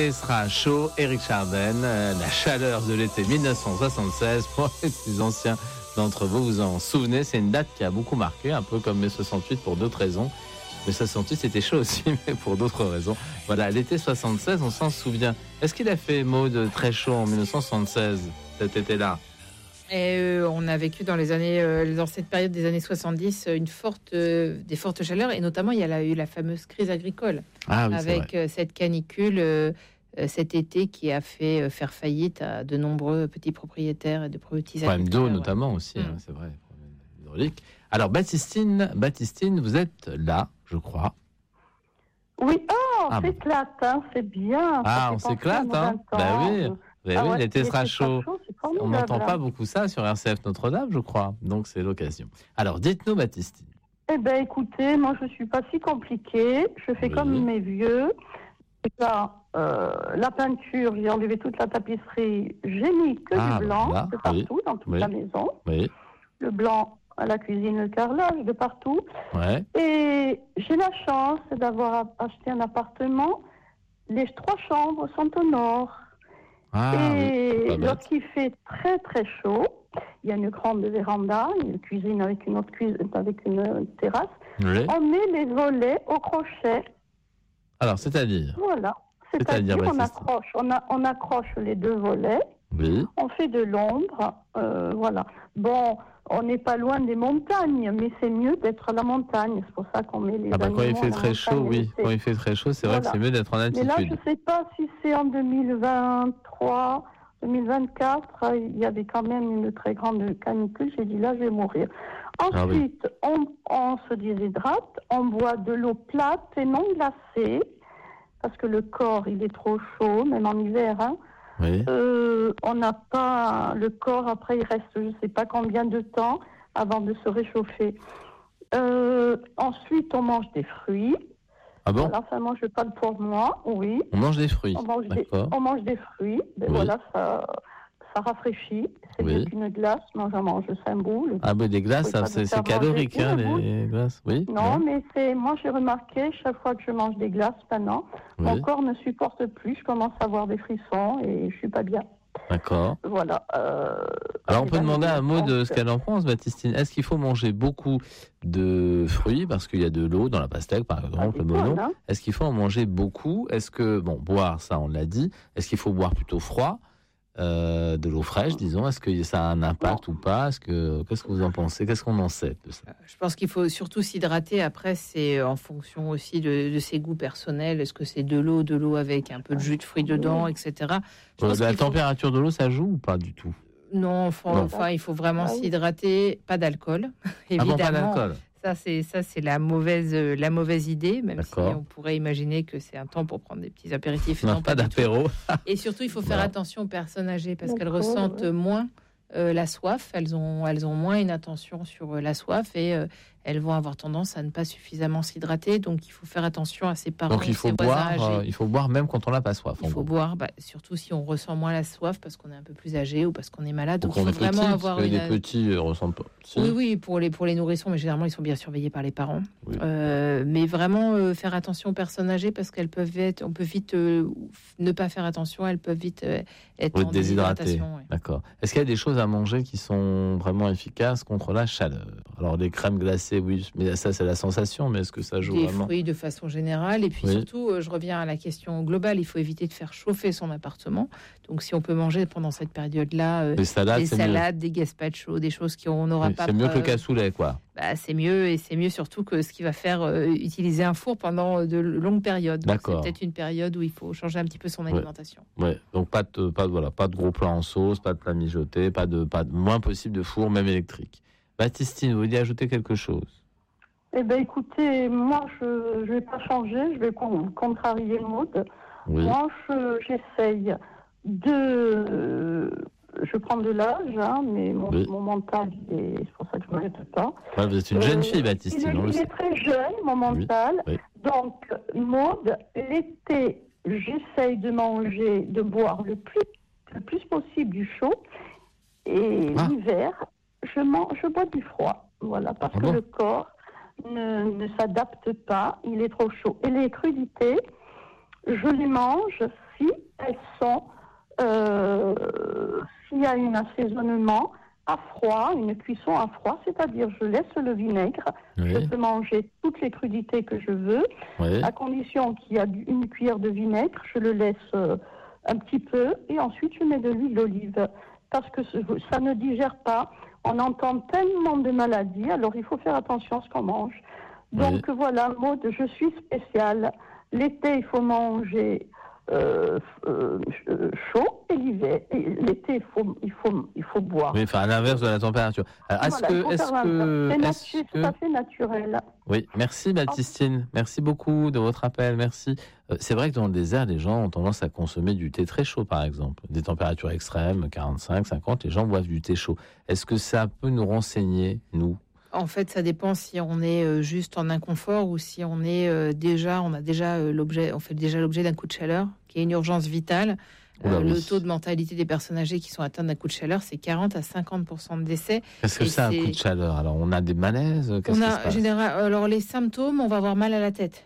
Il sera chaud, Éric Chardin, la chaleur de l'été 1976. Pour les plus anciens d'entre vous, vous en souvenez, c'est une date qui a beaucoup marqué, un peu comme mai 68 pour d'autres raisons. Mais 68 c'était chaud aussi, mais pour d'autres raisons. Voilà, l'été 76, on s'en souvient. Est-ce qu'il a fait Maud très chaud en 1976, cet été-là? On a vécu dans cette période des années 70 des fortes chaleurs, et notamment il y a eu la fameuse crise agricole avec cette canicule cet été qui a fait faire faillite à de nombreux petits propriétaires et de petits problème agriculteurs. d'eau notamment aussi, c'est vrai, problème hydraulique. Alors Baptistine, vous êtes là, je crois. Oui, on s'éclate, c'est bien. On s'éclate, oui. L'été sera chaud. On n'entend pas beaucoup ça sur RCF Notre-Dame, je crois. Donc, c'est l'occasion. Alors, dites-nous, Baptistine. Eh bien, écoutez, moi, je ne suis pas si compliquée. Je fais comme mes vieux. Déjà, la peinture, j'ai enlevé toute la tapisserie. J'ai mis que du blanc, de partout, dans toute la maison. Oui. Le blanc à la cuisine, le carrelage, de partout. Ouais. Et j'ai la chance d'avoir acheté un appartement. Les 3 chambres sont au nord. Lorsqu'il fait très très chaud, il y a une grande véranda, une cuisine avec une autre cuisine, avec une terrasse. Oui. On met les volets au crochet. Alors, c'est-à-dire? Voilà. C'est-à-dire on accroche les 2 volets. Oui. On fait de l'ombre. Voilà. Bon, on n'est pas loin des montagnes, mais c'est mieux d'être à la montagne. C'est pour ça qu'on met les animaux quand il fait très chaud, Quand il fait très chaud, c'est vrai que c'est mieux d'être en altitude. Mais là, je ne sais pas si c'est en 2023, 2024. Il y avait quand même une très grande canicule. J'ai dit là, je vais mourir. Ensuite, on se déshydrate. On boit de l'eau plate et non glacée. Parce que le corps, il est trop chaud, même en hiver. Oui. On n'a pas le corps, après il reste je ne sais pas combien de temps avant de se réchauffer. Ensuite on mange des fruits. Ah bon? Voilà, ça ne mange pas pour moi, oui. On mange des fruits. On mange des fruits, voilà, ça rafraîchit. C'est mieux qu'une glace, moi j'en mange 5 boules. Des glaces, c'est calorique, les glaces, oui. Non, mais moi j'ai remarqué, chaque fois que je mange des glaces maintenant, mon corps ne supporte plus, je commence à avoir des frissons et je suis pas bien. D'accord. Voilà. Alors on peut demander à Maud de ce qu'elle en pense, Baptistine. Est-ce qu'il faut manger beaucoup de fruits, parce qu'il y a de l'eau dans la pastèque, par exemple, le melon. Est-ce qu'il faut en manger beaucoup? Est-ce que, boire, ça on l'a dit. Est-ce qu'il faut boire plutôt froid? De l'eau fraîche, disons. Est-ce que ça a un impact ou pas? Qu'est-ce que vous en pensez? Qu'est-ce qu'on en sait de ça? Je pense qu'il faut surtout s'hydrater. Après, c'est en fonction aussi de ses goûts personnels. Est-ce que c'est de l'eau avec un peu de jus de fruits dedans, etc. La température de l'eau, ça joue ou pas du tout? Non, il faut vraiment s'hydrater. Pas d'alcool, évidemment. Pas d'alcool. Ça, c'est la mauvaise idée, même si on pourrait imaginer que c'est un temps pour prendre des petits apéritifs. Non, pas d'apéro. Et surtout, il faut faire attention aux personnes âgées parce qu'elles ressentent moins la soif. Elles ont moins une attention sur la soif et elles vont avoir tendance à ne pas suffisamment s'hydrater. Donc, il faut faire attention à ses parents. Donc, il faut boire même quand on n'a pas soif. Il faut boire, surtout si on ressent moins la soif parce qu'on est un peu plus âgé ou parce qu'on est malade. Donc, il faut vraiment avoir des petits ressentent pas. Si. Oui, pour les nourrissons, mais généralement, ils sont bien surveillés par les parents. Oui. Mais vraiment faire attention aux personnes âgées parce qu'elles peuvent on peut vite ne pas faire attention. Elles peuvent vite être en déshydratation. Oui. D'accord. Est-ce qu'il y a des choses à manger qui sont vraiment efficaces contre la chaleur? Alors, les crèmes glacées, oui, mais ça, c'est la sensation, mais est-ce que ça joue vraiment? Des fruits de façon générale. Et puis surtout, je reviens à la question globale, il faut éviter de faire chauffer son appartement. Donc, si on peut manger pendant cette période-là des salades, des gazpacho, des choses qu'on n'aura pas... C'est mieux que le cassoulet, quoi. C'est mieux, et c'est mieux surtout que ce qui va faire utiliser un four pendant de longues périodes. D'accord. C'est peut-être une période où il faut changer un petit peu son alimentation. Ouais. Donc pas de gros plats en sauce, pas de plats mijotés, pas de moins possible de four, même électrique. Baptistine, vous vouliez ajouter quelque chose? Eh bien, écoutez, moi, je ne vais pas changer, je vais contrarier le mode. Oui. Moi, j'essaye je prends de l'âge, mais mon mental, c'est pour ça que je ne me jette pas. Vous êtes une jeune fille, Baptistine. Il est très jeune, mon mental. Oui. Donc, Maud, l'été, j'essaye de boire le plus possible du chaud. Et l'hiver, je bois du froid. Voilà, parce que le corps ne s'adapte pas, il est trop chaud. Et les crudités, je les mange si elles sont, s'il y a un assaisonnement à froid, une cuisson à froid, c'est-à-dire je laisse le vinaigre, je peux manger toutes les crudités que je veux, à condition qu'il y a une cuillère de vinaigre, je le laisse un petit peu, et ensuite je mets de l'huile d'olive, parce que ça ne digère pas. On entend tellement de maladies, alors il faut faire attention à ce qu'on mange. Donc voilà, Maud, je suis spéciale. L'été, il faut manger chaud, et l'hiver, l'été, il faut boire. Oui, enfin à l'inverse de la température. Alors, c'est tout à fait naturel. Oui, merci Baptistine. Merci beaucoup de votre appel. Merci. C'est vrai que dans le désert, les gens ont tendance à consommer du thé très chaud, par exemple. Des températures extrêmes, 45, 50, les gens boivent du thé chaud. Est-ce que ça peut nous renseigner, nous ? En fait, ça dépend si on est juste en inconfort ou si on est on fait déjà l'objet d'un coup de chaleur, qui est une urgence vitale. Le taux de mortalité des personnes âgées qui sont atteintes d'un coup de chaleur, c'est 40 à 50% de décès. Qu'est-ce que c'est un coup de chaleur ? Alors, on a des malaises ? Alors, les symptômes, on va avoir mal à la tête.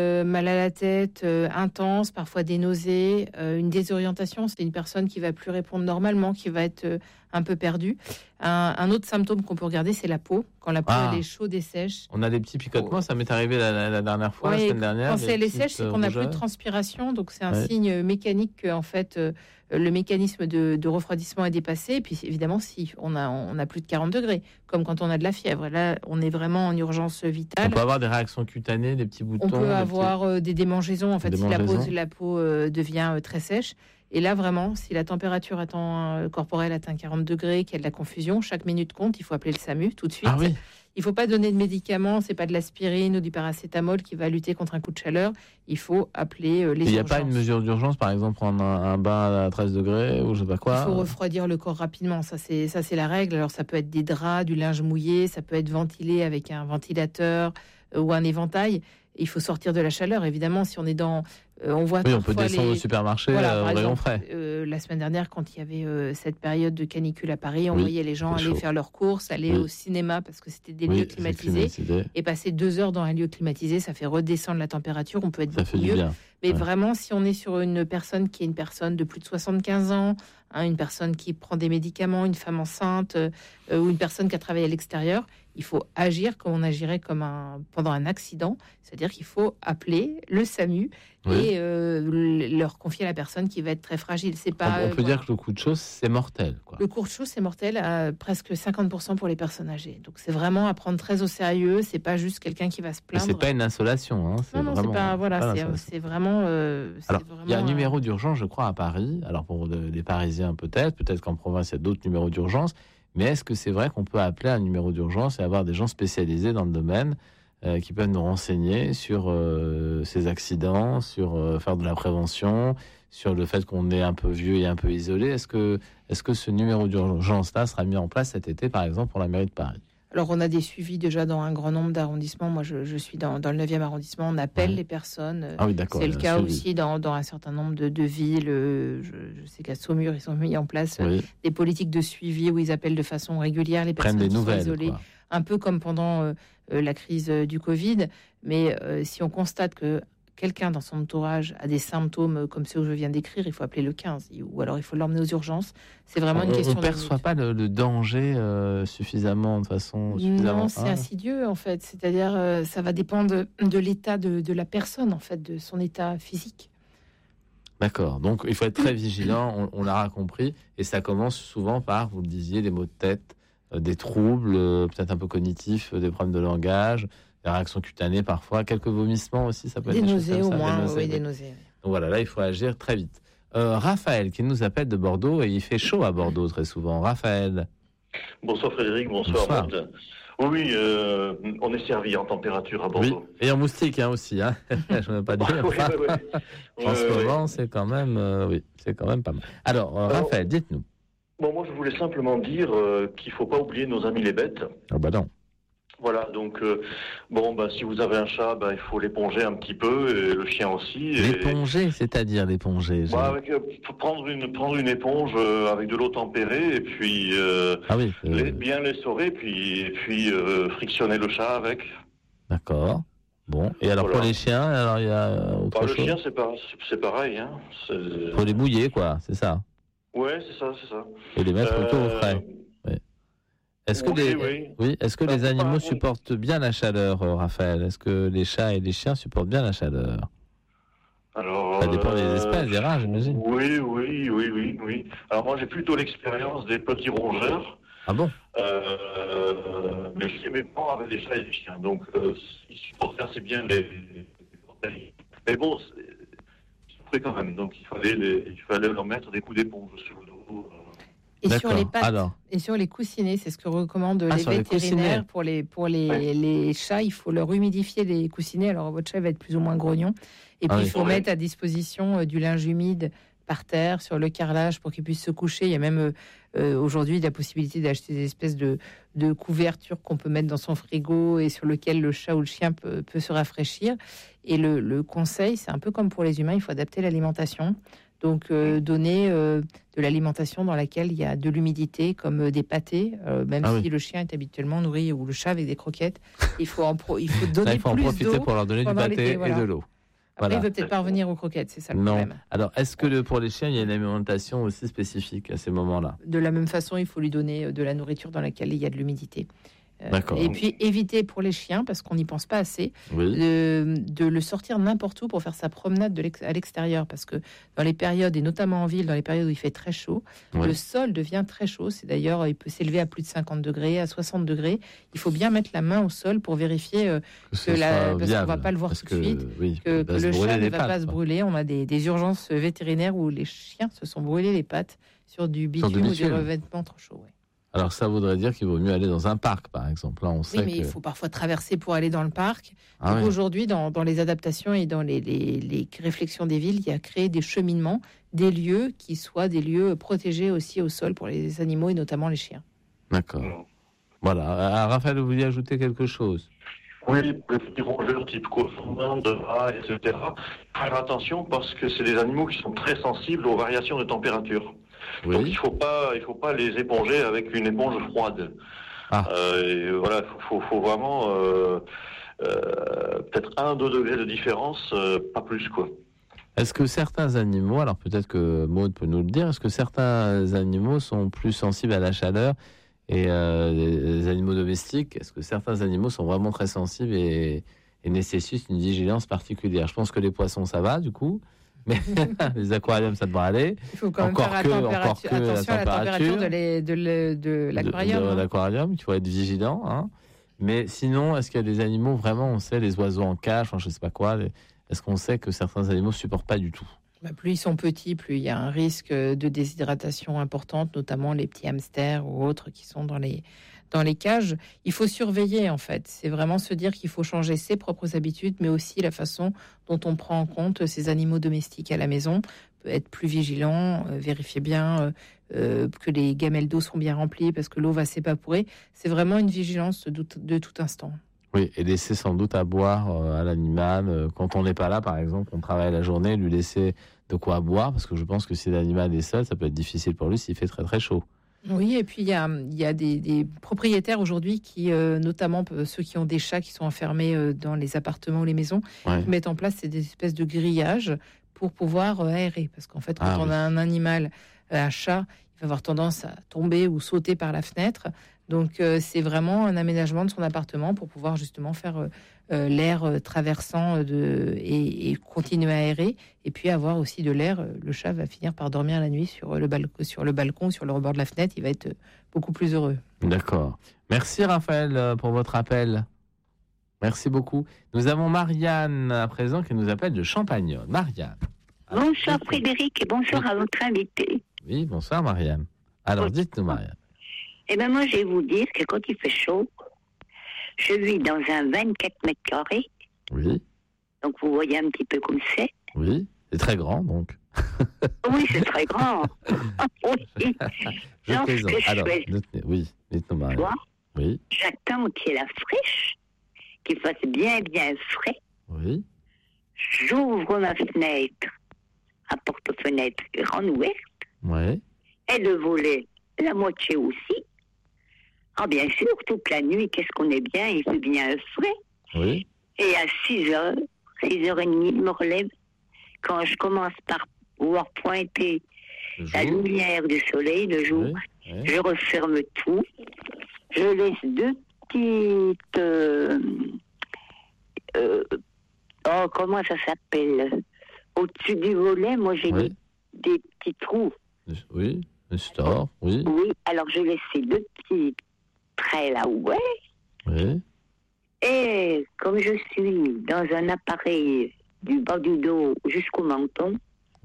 Intense, parfois des nausées, une désorientation. C'est une personne qui va plus répondre normalement, qui va être un peu perdue. Un autre symptôme qu'on peut regarder, c'est la peau. Quand la peau elle est chaude et sèche. On a des petits picotements, ça m'est arrivé la dernière fois, la semaine dernière. Quand elle est sèche, c'est qu'on n'a plus de transpiration. Donc, c'est un signe mécanique que, en fait, le mécanisme de refroidissement est dépassé. Et puis, évidemment, si on a plus de 40 degrés, comme quand on a de la fièvre. Là, on est vraiment en urgence vitale. On peut avoir des réactions cutanées, des petits boutons. On peut avoir des démangeaisons, en fait, si la peau devient très sèche. Et là, vraiment, si la température corporelle atteint 40 degrés, qu'il y a de la confusion, chaque minute compte, il faut appeler le SAMU tout de suite. Il ne faut pas donner de médicaments, c'est pas de l'aspirine ou du paracétamol qui va lutter contre un coup de chaleur. Il faut appeler les urgences. Il n'y a pas une mesure d'urgence, par exemple, prendre un bain à 13 degrés ou je sais pas quoi. Il faut refroidir le corps rapidement, ça c'est la règle. Alors ça peut être des draps, du linge mouillé, ça peut être ventilé avec un ventilateur ou un éventail. Il faut sortir de la chaleur, évidemment, si on est dans... on peut descendre au supermarché au rayon frais. La semaine dernière, quand il y avait cette période de canicule à Paris, on voyait les gens aller faire leurs courses, aller au cinéma parce que c'était des lieux climatisés. Et passer 2 heures dans un lieu climatisé, ça fait redescendre la température, on peut être beaucoup mieux. Mais vraiment, si on est sur une personne qui est une personne de plus de 75 ans, une personne qui prend des médicaments, une femme enceinte ou une personne qui a travaillé à l'extérieur, il faut agir comme on agirait pendant un accident, c'est-à-dire qu'il faut appeler le SAMU et leur confier à la personne qui va être très fragile. C'est pas. On peut dire que le coup de chaud, c'est mortel, quoi. Le coup de chaud, c'est mortel à presque 50% pour les personnes âgées. Donc c'est vraiment à prendre très au sérieux. C'est pas juste quelqu'un qui va se plaindre. C'est pas une insolation, hein. Non, c'est pas. Voilà, c'est vraiment. Il y a un numéro d'urgence, je crois, à Paris. Alors pour les Parisiens, peut-être qu'en province, il y a d'autres numéros d'urgence. Mais est-ce que c'est vrai qu'on peut appeler un numéro d'urgence et avoir des gens spécialisés dans le domaine qui peuvent nous renseigner sur ces accidents, sur faire de la prévention, sur le fait qu'on est un peu vieux et un peu isolé ? Est-ce que ce numéro d'urgence-là sera mis en place cet été, par exemple, pour la mairie de Paris ? Alors, on a des suivis déjà dans un grand nombre d'arrondissements. Moi, je suis dans le 9e arrondissement. On appelle les personnes. Ah oui, d'accord. C'est le cas aussi dans un certain nombre de villes. Je sais qu'à Saumur, ils ont mis en place des politiques de suivi où ils appellent de façon régulière les personnes qui sont isolées. Un peu comme pendant la crise du Covid. Mais si on constate que quelqu'un dans son entourage a des symptômes comme ceux que je viens d'écrire, il faut appeler le 15 ou alors il faut l'emmener aux urgences. C'est vraiment une question. On ne perçoit pas le danger suffisamment de façon suffisamment. Non, c'est insidieux en fait. C'est-à-dire ça va dépendre de l'état de la personne en fait, de son état physique. D'accord. Donc il faut être très vigilant. On l'aura compris. Et ça commence souvent par, vous le disiez, des maux de tête, des troubles, peut-être un peu cognitifs, des problèmes de langage. Des réactions cutanées parfois, quelques vomissements aussi, ça peut être des nausées au moins, des nausées. Donc voilà, là il faut agir très vite. Raphaël qui nous appelle de Bordeaux et il fait chaud à Bordeaux très souvent. Raphaël. Bonsoir Frédéric, bonsoir. Oui, on est servi en température à Bordeaux. Oui, et en moustique aussi, hein. Je ne veux pas dire. En ce moment, c'est quand même pas mal. Alors, Raphaël, dites-nous. Bon, moi je voulais simplement dire qu'il ne faut pas oublier nos amis les bêtes. Ah bah non. Voilà, donc si vous avez un chat, il faut l'éponger un petit peu, et le chien aussi. L'éponger, c'est-à-dire l'éponger prendre une éponge avec de l'eau tempérée et puis bien l'essorer, puis frictionner le chat avec. D'accord. Bon, et alors pour les chiens, alors il y a autre chose. Le chien, c'est pareil. Hein. Faut les mouiller, quoi, c'est ça. Ouais, c'est ça. Et les mettre plutôt au frais. Ouais. Est-ce que les animaux supportent bien la chaleur, Raphaël? Est-ce que les chats et les chiens supportent bien la chaleur? Alors, ça dépend des espèces, des races, j'imagine. Oui. Alors moi, j'ai plutôt l'expérience des petits rongeurs. Ah bon? Mes parents avaient des chats et des chiens, donc ils supportaient assez bien les. Mais bon, c'est quand même. Donc il fallait leur mettre des coups d'éponge sur le dos. Et sur les pattes, et sur les coussinets, c'est ce que recommandent les vétérinaires pour les chats. Il faut leur humidifier les coussinets. Alors votre chat va être plus ou moins grognon. Et puis il faut mettre à disposition du linge humide par terre, sur le carrelage, pour qu'il puisse se coucher. Il y a même aujourd'hui la possibilité d'acheter des espèces de couvertures qu'on peut mettre dans son frigo et sur lequel le chat ou le chien peut se rafraîchir. Et le conseil, c'est un peu comme pour les humains, il faut adapter l'alimentation. Donc, donner de l'alimentation dans laquelle il y a de l'humidité, comme des pâtés, même si le chien est habituellement nourri, ou le chat avec des croquettes. Il faut donner là, il faut en profiter pour leur donner du pâté et de l'eau. Après, il ne veut peut-être pas revenir aux croquettes, c'est ça le problème. Alors, est-ce que pour les chiens, il y a une alimentation aussi spécifique à ces moments-là? De la même façon, il faut lui donner de la nourriture dans laquelle il y a de l'humidité. D'accord. Et puis éviter pour les chiens, parce qu'on n'y pense pas assez, de le sortir n'importe où pour faire sa promenade à l'extérieur, parce que dans les périodes, et notamment en ville, dans les périodes où il fait très chaud, le sol devient très chaud. C'est d'ailleurs, il peut s'élever à plus de 50 degrés, à 60 degrés. Il faut bien mettre la main au sol pour vérifier parce qu'on ne va pas le voir tout de suite, que le chat ne va pas se brûler. On a des urgences vétérinaires où les chiens se sont brûlés les pattes sur du bitume ou du revêtement trop chaud. Alors, ça voudrait dire qu'il vaut mieux aller dans un parc, par exemple. Là, on sait mais il faut parfois traverser pour aller dans le parc. Aujourd'hui, dans les adaptations et dans les réflexions des villes, il y a créé des cheminements, des lieux qui soient des lieux protégés aussi au sol pour les animaux et notamment les chiens. D'accord. Voilà. Raphaël, vous vouliez ajouter quelque chose? Oui, les petits rongeurs type cochon, de rat, etc. Faire attention parce que c'est des animaux qui sont très sensibles aux variations de température. Oui. Donc il faut pas les éponger avec une éponge froide. Voilà, faut vraiment peut-être 1-2 degrés de différence, pas plus quoi. Est-ce que certains animaux, alors peut-être que Maud peut nous le dire, est-ce que certains animaux sont plus sensibles à la chaleur et les animaux domestiques, est-ce que certains animaux sont vraiment très sensibles et nécessitent une vigilance particulière? Je pense que les poissons ça va du coup. Mais les aquariums, ça devrait aller. Il faut quand même faire attention à la température de l'aquarium. De l'aquarium, il faut être vigilant. Hein. Mais sinon, est-ce qu'il y a des animaux, vraiment, on sait, les oiseaux en cage, je ne sais pas quoi, est-ce qu'on sait que certains animaux ne supportent pas du tout? Plus ils sont petits, plus il y a un risque de déshydratation importante, notamment les petits hamsters ou autres qui sont dans les cages. Il faut surveiller, en fait. C'est vraiment se dire qu'il faut changer ses propres habitudes, mais aussi la façon dont on prend en compte ces animaux domestiques à la maison. Être plus vigilant, vérifier bien que les gamelles d'eau sont bien remplies parce que l'eau va s'évaporer. C'est vraiment une vigilance de tout instant. Oui, et laisser sans doute à boire à l'animal. Quand on n'est pas là, par exemple, on travaille la journée, lui laisser de quoi boire, parce que je pense que si l'animal est seul, ça peut être difficile pour lui s'il fait très très chaud. Oui, et puis il y a des propriétaires aujourd'hui qui, notamment ceux qui ont des chats qui sont enfermés dans les appartements ou les maisons, qui mettent en place des espèces de grillages pour pouvoir aérer. Parce qu'en fait, quand on a un animal, un chat, il va avoir tendance à tomber ou sauter par la fenêtre. Donc c'est vraiment un aménagement de son appartement pour pouvoir justement faire l'air traversant et continuer à aérer, et puis avoir aussi de l'air. Le chat va finir par dormir la nuit sur le balcon, sur le rebord de la fenêtre. Il va être beaucoup plus heureux. D'accord. Merci Raphaël pour votre appel. Merci beaucoup. Nous avons Marianne à présent qui nous appelle de Champagnole. Marianne. Bonsoir Frédéric et bonsoir à votre invité. Oui, bonsoir Marianne. Alors dites-nous Marianne. Eh bien moi je vais vous dire que quand il fait chaud, je vis dans un 24 mètres carrés. Oui. Donc vous voyez un petit peu comme c'est. Oui, c'est très grand donc. Oui, c'est très grand. Oui. Je plaisante. Alors, dites-nous Marianne. Oui. J'attends qu'il y ait la fraîche, qu'il fasse bien frais. Oui. J'ouvre ma fenêtre, à porte-fenêtre grande ouverte. Oui. Et le volet, la moitié aussi. Ah bien sûr, toute la nuit, qu'est-ce qu'on est bien, il fait bien frais. Oui. Et à 6h, 6h30, je me relève. Quand je commence par voir pointer la lumière du soleil, le jour, je referme tout. Je laisse 2 petites... comment ça s'appelle? Au-dessus du volet, moi, j'ai des petits trous. Oui, le store, oui. Oui, alors je laisse ces 2 petits traits là, Oui. Et comme je suis dans un appareil du bas du dos jusqu'au menton,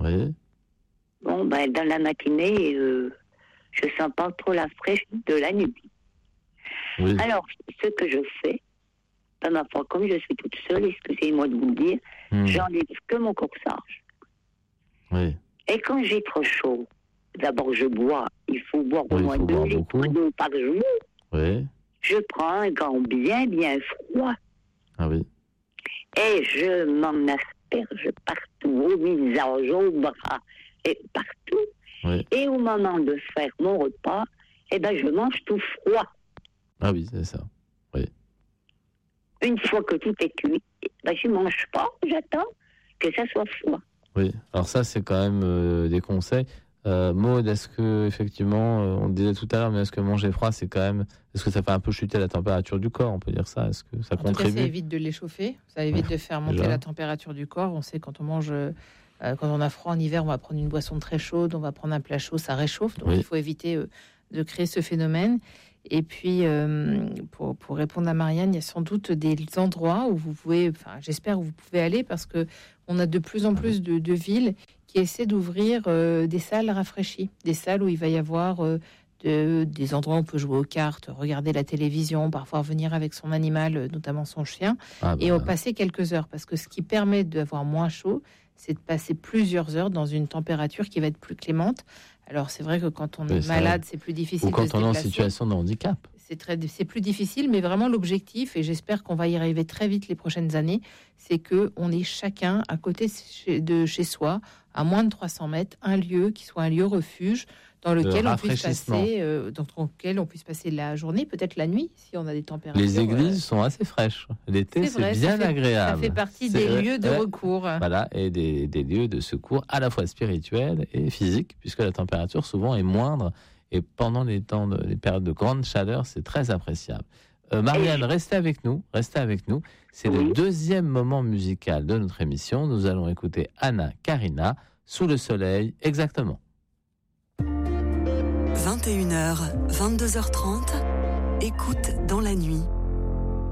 bon, ben, dans la matinée, je sens pas trop la fraîche de la nuit. Oui. Alors, ce que je fais, dans ma foi, comme je suis toute seule, excusez-moi de vous le dire, j'enlève que mon corsage. Oui. Et quand j'ai trop chaud, d'abord je bois, il faut boire au moins 2 litres d'eau par jour. Oui. Je prends un gant bien froid. Ah oui. Et je m'en asperge partout, au visage, au bras, et partout. Oui. Et au moment de faire mon repas, je mange tout froid. Ah oui, c'est ça. Oui. Une fois que tout est cuit, je ne mange pas, j'attends que ça soit froid. Oui, alors ça, c'est quand même des conseils. Maud, est-ce que, effectivement, on le disait tout à l'heure, mais est-ce que manger froid, c'est quand même... Est-ce que ça fait un peu chuter la température du corps, on peut dire ça? Est-ce que ça contribue? Ça évite de l'échauffer, ça évite de faire monter la température du corps. On sait quand on mange... quand on a froid en hiver, on va prendre une boisson très chaude, on va prendre un plat chaud, ça réchauffe. Donc il faut éviter de créer ce phénomène. Et puis, pour répondre à Marianne, il y a sans doute des endroits où vous pouvez, j'espère où vous pouvez aller, parce que on a de plus en plus de villes qui essaient d'ouvrir des salles rafraîchies, des salles où il va y avoir des endroits où on peut jouer aux cartes, regarder la télévision, parfois venir avec son animal, notamment son chien, et passer quelques heures. Parce que ce qui permet d'avoir moins chaud, c'est de passer plusieurs heures dans une température qui va être plus clémente. Alors c'est vrai que quand on est malade, c'est plus difficile. Ou quand on est en situation de handicap. C'est plus difficile, mais vraiment l'objectif, et j'espère qu'on va y arriver très vite les prochaines années, c'est qu'on ait chacun à côté de chez soi, à moins de 300 mètres, un lieu qui soit un lieu refuge dans lequel on puisse passer la journée, peut-être la nuit, si on a des températures. Les églises sont assez fraîches. L'été, c'est bien agréable. Ça fait partie des lieux de recours. Voilà, et des lieux de secours à la fois spirituels et physiques, puisque la température souvent est moindre. Et pendant les périodes de grande chaleur, c'est très appréciable. Marianne, restez avec nous. C'est le deuxième moment musical de notre émission. Nous allons écouter Anna Karina, Sous le soleil, exactement. 21h, 22h30, écoute dans la nuit.